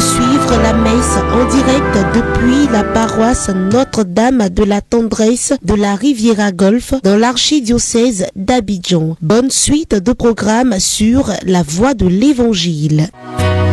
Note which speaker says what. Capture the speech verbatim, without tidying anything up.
Speaker 1: suivre la messe en direct depuis la paroisse Notre-Dame de la Tendresse de la Riviera Golfe dans l'archidiocèse d'Abidjan. Bonne suite de programmes sur la voie de l'Évangile.